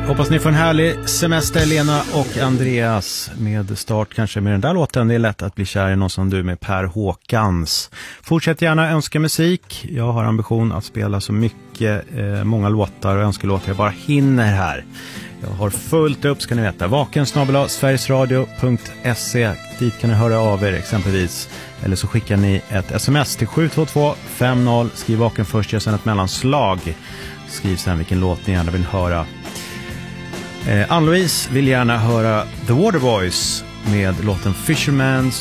Hoppas ni får en härlig semester, Lena och Andreas, med start kanske med den där låten. Det är lätt att bli kär i någon som du med Per Håkans. Fortsätt gärna önska musik. Jag har ambition att spela så mycket, många låtar och önskelåtar jag bara hinner här. Jag har fullt upp, ska ni veta. vaken@sverigesradio.se. Dit kan ni höra av er exempelvis. Eller så skickar ni ett sms till 72250. Skriv vaken först, gör sen ett mellanslag. Skriv sen vilken låt ni gärna vill höra. Ann-Louise vill gärna höra The Waterboys med låten Fisherman's